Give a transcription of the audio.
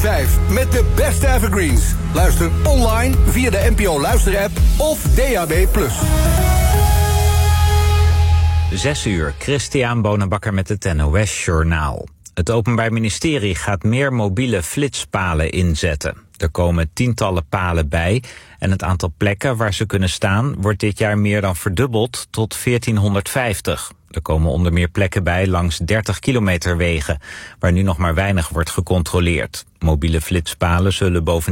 5 met de beste evergreens. Luister online via de NPO Luisterapp of DAB+. 6 uur, Christian Bonenbakker met het NOS Journaal. Het Openbaar Ministerie gaat meer mobiele flitspalen inzetten. Er komen tientallen palen bij en het aantal plekken waar ze kunnen staan wordt dit jaar meer dan verdubbeld tot 1450. Er komen onder meer plekken bij langs 30 kilometer wegen, waar nu nog maar weinig wordt gecontroleerd. Mobiele flitspalen zullen bovendien